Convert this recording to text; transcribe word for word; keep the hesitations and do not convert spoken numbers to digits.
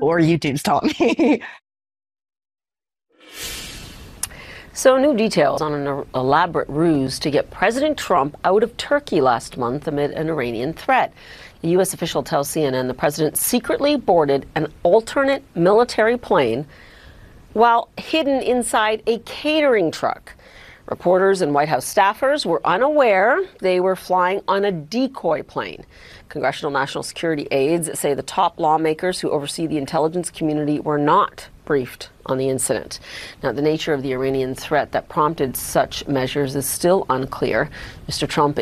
or YouTube's taught me. So new details on an elaborate ruse to get President Trump out of Turkey last month amid an Iranian threat. A U S official tells C N N the president secretly boarded an alternate military plane while hidden inside a catering truck. Reporters and White House staffers were unaware they were flying on a decoy plane. Congressional National Security aides say the top lawmakers who oversee the intelligence community were not briefed on the incident. Now, the nature of the Iranian threat that prompted such measures is still unclear. Mister Trump